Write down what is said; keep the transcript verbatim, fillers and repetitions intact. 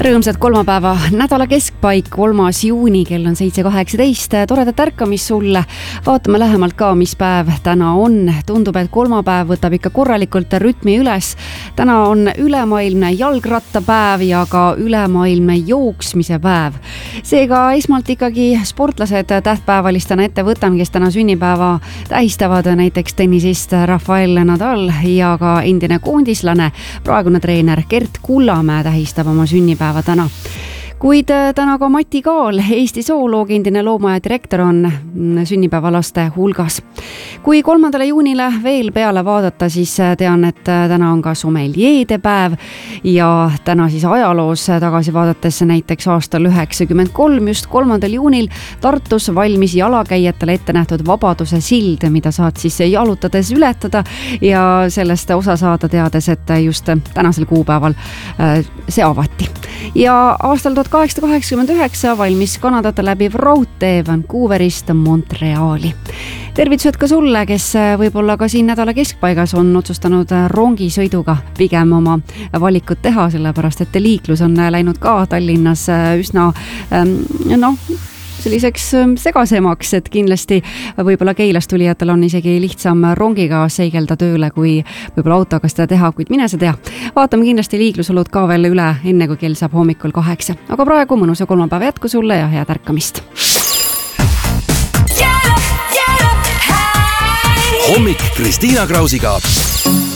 Rõõmsad kolmapäeva nädala keskpaik, kolmas juuni, kell on seitse kaheksateist. Toredat ärkamist sulle. Vaatame lähemalt ka, mis päev täna on. Tundub, et kolmapäev võtab ikka korralikult rütmi üles. Täna on ülemaailmne jalgrattapäev ja ka ülemaailmne jooksmise päev. Seega esmalt ikkagi sportlased tähtpäevalistena ette võtan, kes täna sünnipäeva tähistavad, näiteks tennisist Rafael Nadal ja ka endine koondislane, praegune treener Gert Kullamäe tähistab oma sünnipäeva täna. Kuid täna ka Mati Kaal, Eesti zooloog, endine looma- ja direktor on sünnipäevalaste hulgas. Kui kolmandale juunile veel peale vaadata, siis tean, et täna on ka sommeljeede päev ja täna siis ajaloos tagasi vaadates näiteks aastal üheksakümmend kolm, just kolmandal juunil Tartus valmis jalakäijatele ette nähtud Vabaduse sild, mida saad siis jalutades ületada ja sellest osa saada teades, et just tänasel kuupäeval see avati. Ja aastal tuhat kaheksasada kaheksakümmend üheksa valmis Kanadata läbiv raudtee Vancouverist Montreali. Tervitused ka sulle, kes võib-olla ka siin nädala keskpaigas on otsustanud rongisõiduga pigem oma valikut teha, sellepärast et liiklus on läinud ka Tallinnas üsna noh, selliseks segasemaks, et kindlasti võib-olla Keilast tulijatel on isegi lihtsam rongiga seigelda tööle, kui võib-olla autoga seda teha, kuid mine sa tea. Vaatame kindlasti liiklusolud ka veel üle, enne kui kell saab hommikul kaheksa. Aga praegu mõnusa kolmapäeva jätku sulle ja head ärkamist. Hommik Kristiina Krausiga.